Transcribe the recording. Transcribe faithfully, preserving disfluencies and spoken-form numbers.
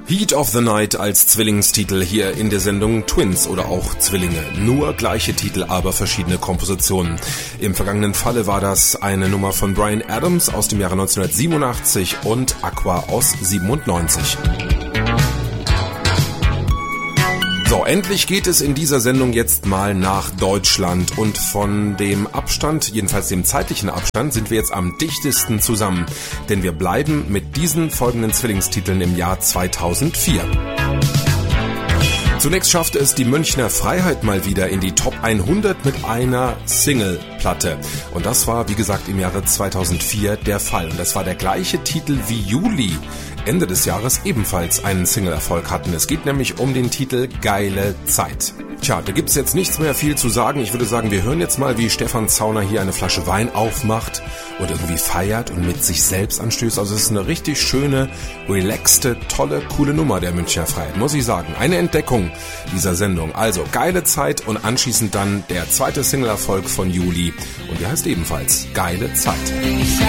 Heat of the Night als Zwillingstitel hier in der Sendung Twins oder auch Zwillinge. Nur gleiche Titel, aber verschiedene Kompositionen. Im vergangenen Falle war das eine Nummer von Bryan Adams aus dem Jahre neunzehnhundertsiebenundachtzig und Aqua aus siebenundneunzig. So, endlich geht es in dieser Sendung jetzt mal nach Deutschland und von dem Abstand, jedenfalls dem zeitlichen Abstand, sind wir jetzt am dichtesten zusammen, denn wir bleiben mit diesen folgenden Zwillingstiteln im Jahr zweitausendvier. Zunächst schaffte es die Münchner Freiheit mal wieder in die Top hundert mit einer Singleplatte. Und das war, wie gesagt, im Jahre zweitausendvier der Fall. Und das war der gleiche Titel wie Juli Ende des Jahres ebenfalls einen Single-Erfolg hatten. Es geht nämlich um den Titel Geile Zeit. Tja, da gibt's jetzt nichts mehr viel zu sagen. Ich würde sagen, wir hören jetzt mal, wie Stefan Zauner hier eine Flasche Wein aufmacht und irgendwie feiert und mit sich selbst anstößt. Also es ist eine richtig schöne, relaxte, tolle, coole Nummer der Münchner Freiheit, muss ich sagen. Eine Entdeckung dieser Sendung. Also Geile Zeit und anschließend dann der zweite Single-Erfolg von Juli. Und der heißt ebenfalls Geile Zeit.